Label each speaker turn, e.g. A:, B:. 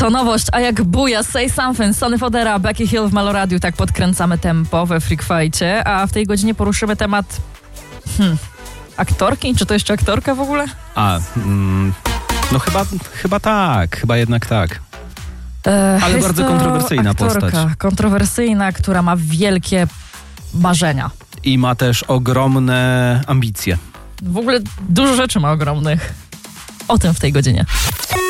A: To nowość, a jak buja, Say Something, Sonny Fodera, Becky Hill w Meloradiu, tak podkręcamy tempo we Freak Fight'cie, a w tej godzinie poruszymy temat aktorki, czy to jeszcze aktorka w ogóle?
B: No chyba jednak tak. Ale bardzo kontrowersyjna
A: aktorka,
B: postać.
A: Kontrowersyjna, która ma wielkie marzenia.
B: I ma też ogromne ambicje.
A: W ogóle dużo rzeczy ma ogromnych. O tym w tej godzinie.